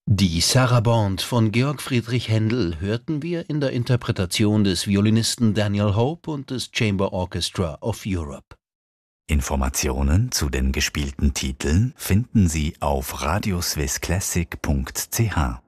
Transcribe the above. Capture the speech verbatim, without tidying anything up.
Die Sarabande von Georg Friedrich Händel hörten wir in der Interpretation des Violinisten Daniel Hope und des Chamber Orchestra of Europe. Informationen zu den gespielten Titeln finden Sie auf radioswissclassic punkt c h.